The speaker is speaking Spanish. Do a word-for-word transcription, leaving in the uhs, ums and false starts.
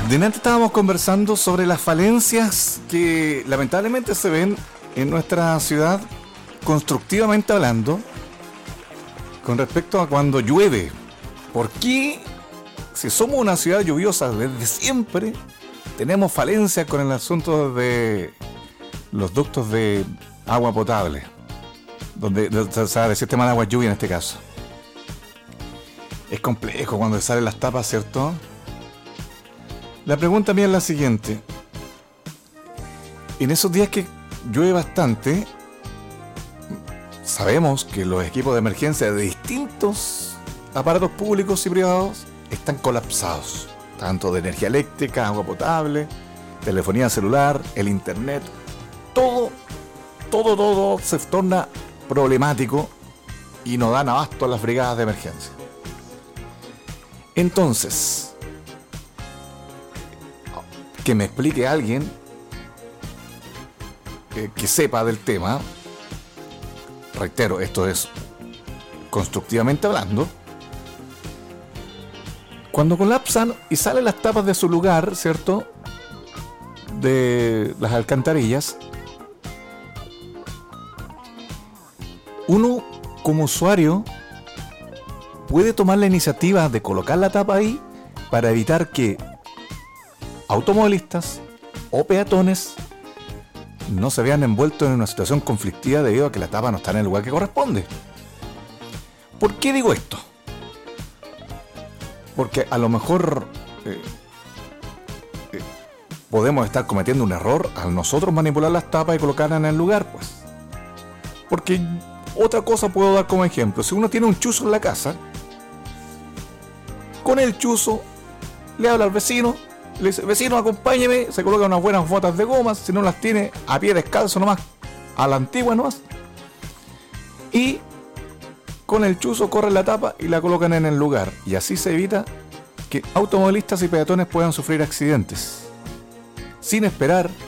Delante estábamos conversando sobre las falencias que lamentablemente se ven en nuestra ciudad, constructivamente hablando, con respecto a cuando llueve. ¿Por qué, si somos una ciudad lluviosa desde siempre, tenemos falencias con el asunto de los ductos de agua potable? Donde, o sea, del sistema de agua lluvia en este caso. Es complejo cuando salen las tapas, ¿cierto? La pregunta mía es la siguiente. En esos días que llueve bastante, sabemos que los equipos de emergencia de distintos aparatos públicos y privados están colapsados. Tanto de energía eléctrica, agua potable, telefonía celular, el internet. Todo, todo, todo se torna problemático y no dan abasto a las brigadas de emergencia. Entonces, que me explique alguien eh, que sepa del tema. Reitero, esto es constructivamente hablando. Cuando colapsan y salen las tapas de su lugar, ¿cierto?, de las alcantarillas, uno como usuario puede tomar la iniciativa de colocar la tapa ahí para evitar que automovilistas o peatones no se vean envueltos en una situación conflictiva debido a que la tapa no está en el lugar que corresponde. ¿Por qué digo esto? Porque a lo mejor eh, eh, podemos estar cometiendo un error al nosotros manipular las tapas y colocarlas en el lugar, pues. Porque otra cosa puedo dar como ejemplo. Si uno tiene un chuzo en la casa, con el chuzo le habla al vecino, le dice: vecino, acompáñeme, se coloca unas buenas botas de gomas, si no las tiene, a pie descalzo nomás, a la antigua nomás, y con el chuzo corren la tapa y la colocan en el lugar, y así se evita que automovilistas y peatones puedan sufrir accidentes, sin esperar